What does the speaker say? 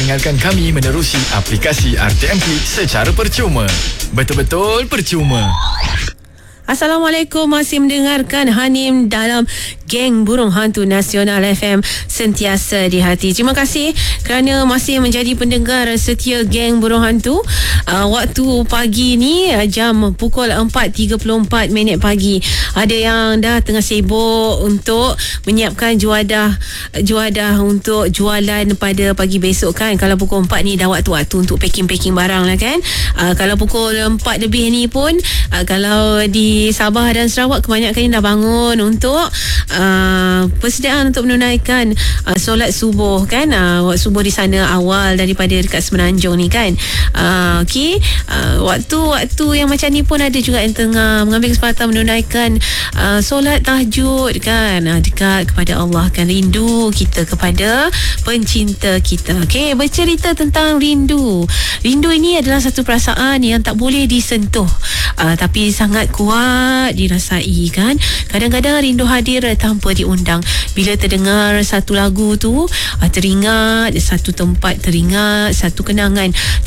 mendengarkan kami menerusi aplikasi RTM Klik secara percuma. Betul-betul percuma. Assalamualaikum, masih mendengarkan Hanim dalam Geng Burung Hantu Nasional FM, sentiasa di hati. Terima kasih kerana masih menjadi pendengar setia Geng Burung Hantu. Waktu pagi ni jam pukul 4.34 pagi. Ada yang dah tengah sibuk untuk menyiapkan juadah untuk jualan pada pagi besok kan. Kalau pukul 4 ni dah waktu-waktu untuk packing barang lah kan. Kalau pukul 4 lebih ni pun kalau di Sabah dan Sarawak kebanyakan dah bangun untuk persediaan untuk menunaikan solat subuh kan. Waktu subuh di sana awal daripada dekat Semenanjung ni kan. Okey, waktu yang macam ni pun ada juga yang tengah mengambil kesempatan menunaikan solat tahajud kan, dekat kepada Allah kan, rindu kita kepada pencinta kita. Okey, bercerita tentang rindu ini adalah satu perasaan yang tak boleh disentuh, tapi sangat kuat dirasai kan. Kadang-kadang rindu hadir tanpa diundang. Bila terdengar satu lagu tu, teringat satu tempat, teringat satu kenangan.